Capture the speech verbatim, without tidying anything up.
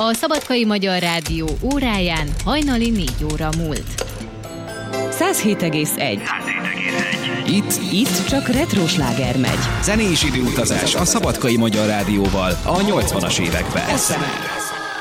A Szabadkai Magyar Rádió óráján hajnali négy óra múlt. száz hét egész egy. Itt, itt csak retro sláger megy. Zenés időutazás a Szabadkai Magyar Rádióval a nyolcvanas években. es em es